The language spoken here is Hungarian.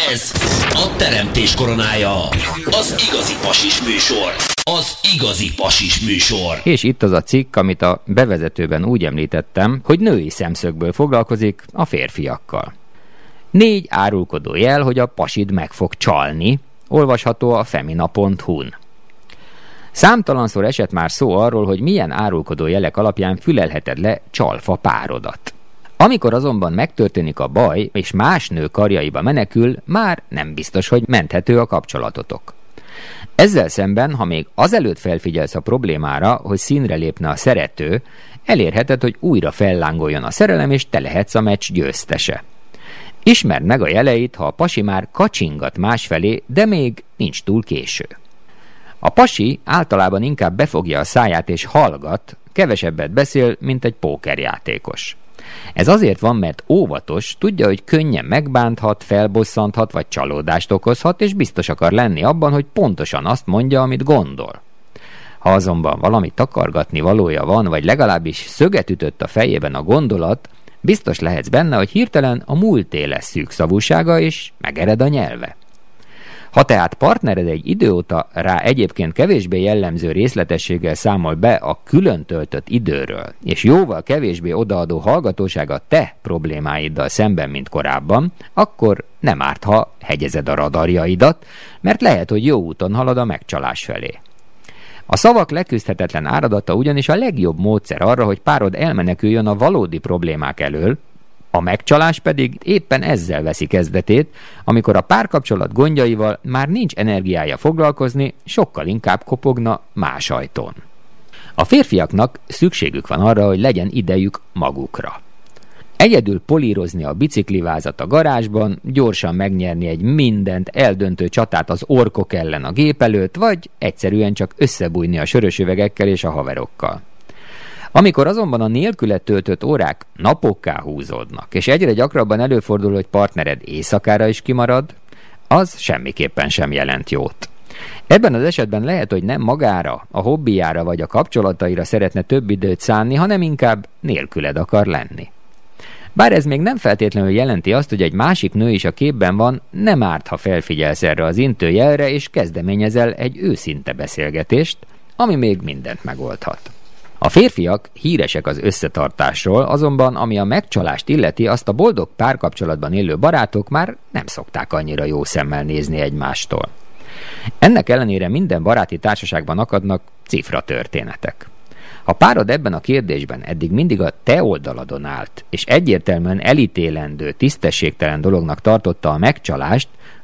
Ez a Teremtés koronája. Az igazi pasis műsor. Az igazi pasis műsor. És itt az a cikk, amit a bevezetőben úgy említettem, hogy női szemszögből foglalkozik a férfiakkal. 4 árulkodó jel, hogy a pasid meg fog csalni, olvasható a femina.hu-n. Számtalanszor esett már szó arról, hogy milyen árulkodó jelek alapján fülelheted le csalfa párodat. Amikor azonban megtörténik a baj, és más nő karjaiba menekül, már nem biztos, hogy menthető a kapcsolatotok. Ezzel szemben, ha még azelőtt felfigyelsz a problémára, hogy színre lépne a szerető, elérheted, hogy újra fellángoljon a szerelem, és te lehetsz a meccs győztese. Ismerd meg a jeleit, ha a pasi már kacsingat másfelé, de még nincs túl késő. A pasi általában inkább befogja a száját és hallgat, kevesebbet beszél, mint egy pókerjátékos. Ez azért van, mert óvatos, tudja, hogy könnyen megbánthat, felbosszanthat vagy csalódást okozhat, és biztos akar lenni abban, hogy pontosan azt mondja, amit gondol. Ha azonban valami takargatni valója van, vagy legalábbis szöget ütött a fejében a gondolat, biztos lehetsz benne, hogy hirtelen a múlté lesz szűkszavúsága, és megered a nyelve. Ha tehát partnered egy idő óta rá egyébként kevésbé jellemző részletességgel számol be a külön töltött időről, és jóval kevésbé odaadó hallgatósága te problémáiddal szemben, mint korábban, akkor nem árt, ha hegyezed a radarjaidat, mert lehet, hogy jó úton halad a megcsalás felé. A szavak leküzdhetetlen áradata ugyanis a legjobb módszer arra, hogy párod elmeneküljön a valódi problémák elől, a megcsalás pedig éppen ezzel veszi kezdetét, amikor a párkapcsolat gondjaival már nincs energiája foglalkozni, sokkal inkább kopogna más ajtón. A férfiaknak szükségük van arra, hogy legyen idejük magukra. Egyedül polírozni a biciklivázat a garázsban, gyorsan megnyerni egy mindent eldöntő csatát az orkok ellen a gép előtt, vagy egyszerűen csak összebújni a sörös üvegekkel és a haverokkal. Amikor azonban a nélküle töltött órák napokká húzódnak, és egyre gyakrabban előfordul, hogy partnered éjszakára is kimarad, az semmiképpen sem jelent jót. Ebben az esetben lehet, hogy nem magára, a hobbijára vagy a kapcsolataira szeretne több időt szánni, hanem inkább nélküled akar lenni. Bár ez még nem feltétlenül jelenti azt, hogy egy másik nő is a képben van, nem árt, ha felfigyelsz erre az intőjelre, és kezdeményezel egy őszinte beszélgetést, ami még mindent megoldhat. A férfiak híresek az összetartásról, azonban ami a megcsalást illeti, azt a boldog párkapcsolatban élő barátok már nem szokták annyira jó szemmel nézni egymástól. Ennek ellenére minden baráti társaságban akadnak cifratörténetek. Ha párod ebben a kérdésben eddig mindig a te oldaladon állt, és egyértelműen elítélendő, tisztességtelen dolognak tartotta a megcsalást,